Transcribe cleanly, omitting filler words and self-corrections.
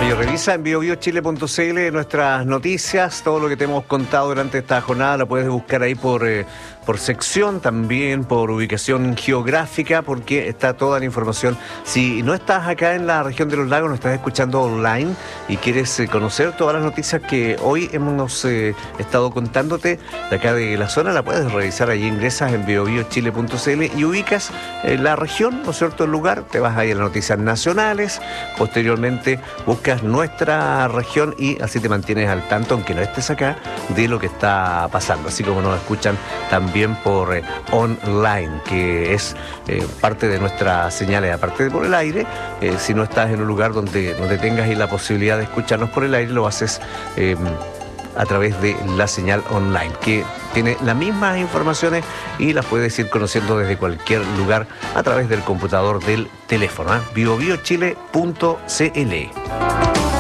Y revisa en biobiochile.cl nuestras noticias, todo lo que te hemos contado durante esta jornada lo puedes buscar ahí por sección, también por ubicación geográfica, porque está toda la información. Si no estás acá en la región de los lagos, nos estás escuchando online y quieres conocer todas las noticias que hoy hemos estado contándote de acá de la zona, la puedes revisar allí, ingresas en biobiochile.cl y ubicas la región, ¿no es cierto?, el lugar, te vas ahí a las noticias nacionales, posteriormente buscas nuestra región y así te mantienes al tanto, aunque no estés acá, de lo que está pasando, así como nos escuchan también por online, que es parte de nuestras señales, aparte de por el aire. Si no estás en un lugar donde tengas ahí la posibilidad de escucharnos por el aire, lo haces a través de la señal online, que tiene las mismas informaciones y las puedes ir conociendo desde cualquier lugar a través del computador, del teléfono. biobiochile.cl.